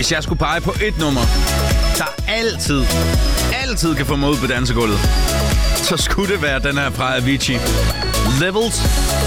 Hvis jeg skulle pege på et nummer, der altid kan få mig ud på dansegulvet, så skulle det være den her fra Avicii. Levels.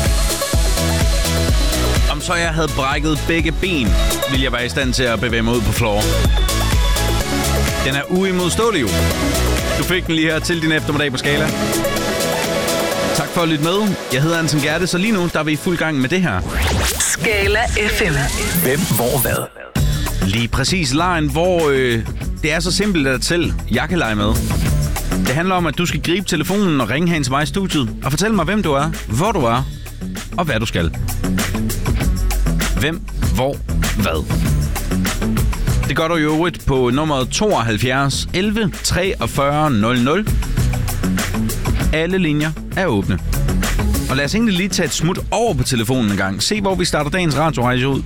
Om så jeg havde brækket begge ben, ville jeg være i stand til at bevæge mig ud på floor. Den er uimodståelig jo. Du fik den lige her til din eftermiddag på Skala. Tak for at lytte med. Jeg hedder Anton Gerte, så lige nu der er vi i fuld gang med det her. Skala FM. Hvem, hvor, hvad? Lige præcis lejen, hvor det er så simpelt at selv jeg kan lege med. Det handler om, at du skal gribe telefonen og ringe hen til mig i studiet og fortælle mig, hvem du er, hvor du er og hvad du skal. Hvem, hvor, hvad? Det gør du i øvrigt på nummeret 72 11 43 00. Alle linjer er åbne. Og lad os egentlig lige tage et smut over på telefonen en gang. Se, hvor vi starter dagens radiorejse ud.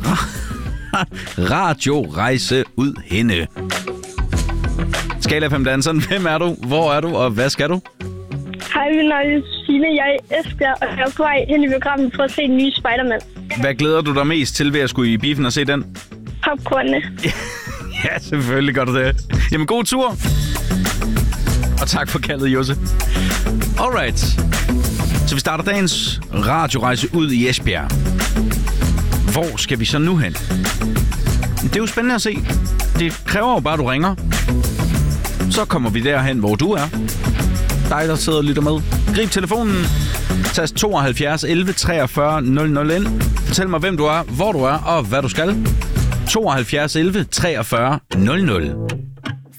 Radiorejse ud henne. Skala 5 danseren. Hvem er du? Hvor er du? Og hvad skal du? Hej, min navn er Signe. Jeg er i Esbjerg, og jeg er på vej hen i biografen for at se den nye Spider-Man. Hvad glæder du dig mest til ved at skulle i biffen og se den? Popcornene. Ja, selvfølgelig gør du det. Jamen, god tur. Og tak for kaldet, Jose. Alright. Så vi starter dagens radiorejse ud i Esbjerg. Hvor skal vi så nu hen? Det er jo spændende at se. Det kræver jo bare, at du ringer. Så kommer vi derhen, hvor du er. Dig, der sidder og lytter med. Grib telefonen. Tast 72 11 43 00 ind. Fortæl mig, hvem du er, hvor du er og hvad du skal. 72 11 43 00.